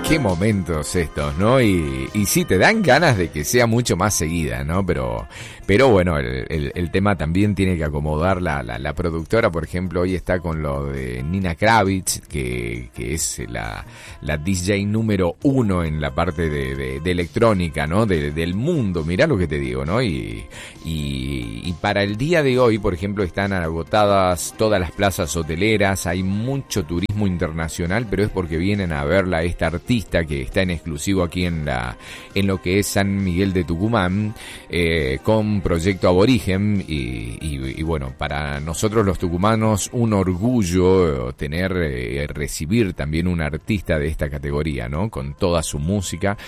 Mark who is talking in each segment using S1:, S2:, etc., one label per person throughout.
S1: Qué momentos estos, ¿no? Y sí, te dan ganas de que sea mucho más seguida, ¿no? Pero bueno, el tema también tiene que acomodar la productora. Por ejemplo, hoy está con lo de Nina Kravitz, que es la DJ número 1 en la parte de electrónica, ¿no? Del mundo, mirá lo que te digo, ¿no? Y para el día de hoy, por ejemplo, están agotadas todas las plazas hoteleras, hay mucho turismo internacional, pero es porque vienen a verla esta artista que está en exclusivo aquí en lo que es San Miguel de Tucumán, con Proyecto Aborigen, y bueno, para nosotros los tucumanos un orgullo recibir también un artista de esta categoría, ¿no? Con toda su música.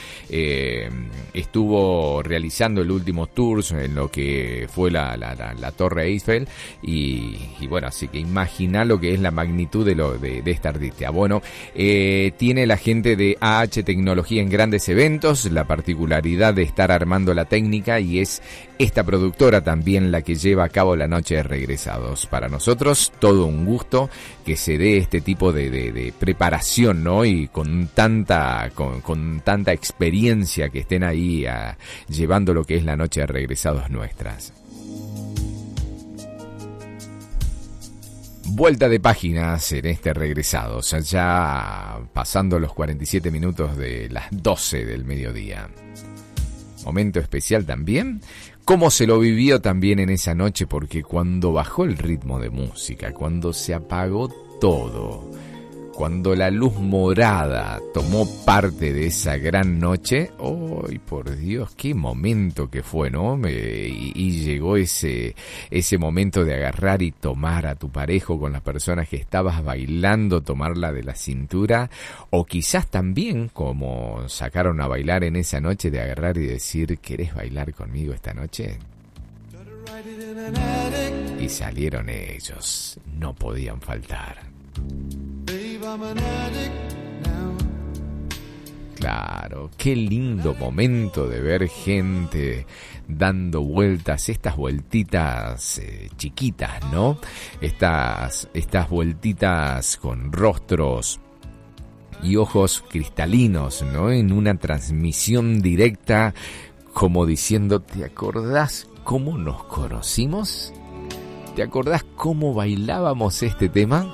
S1: Estuvo realizando el último tour en lo que fue la Torre Eiffel, y bueno, así que imagina lo que es la magnitud de esta artista. Bueno, tiene la gente de AH Tecnología en grandes eventos, la particularidad de estar armando la técnica, y es esta productora también la que lleva a cabo la Noche de Regresados. Para nosotros todo un gusto que se dé este tipo de preparación, ¿no? Y con tanta experiencia que estén ahí llevando lo que es la Noche de Regresados nuestras. Vuelta de páginas en este Regresados, ya pasando los 47 minutos de las 12 del mediodía. Momento especial también, cómo se lo vivió también en esa noche, porque cuando bajó el ritmo de música, cuando se apagó todo, cuando la luz morada tomó parte de esa gran noche, ¡ay, por Dios, qué momento que fue, ¿no? Y llegó ese momento de agarrar y tomar a tu parejo con las personas que estabas bailando, tomarla de la cintura, o quizás también, como sacaron a bailar en esa noche, de agarrar y decir, ¿querés bailar conmigo esta noche? Y salieron ellos, no podían faltar. Claro, qué lindo momento de ver gente dando vueltas, estas vueltitas chiquitas, ¿no? Estas vueltitas con rostros y ojos cristalinos, ¿no? En una transmisión directa, como diciendo, ¿te acordás cómo nos conocimos? ¿Te acordás cómo bailábamos este tema?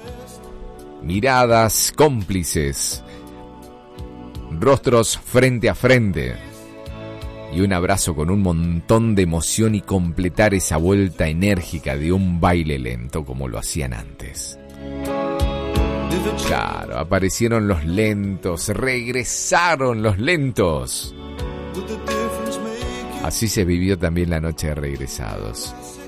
S1: Miradas cómplices, rostros frente a frente, y un abrazo con un montón de emoción, y completar esa vuelta enérgica de un baile lento como lo hacían antes. Claro, aparecieron los lentos, regresaron los lentos. Así se vivió también la Noche de Regresados.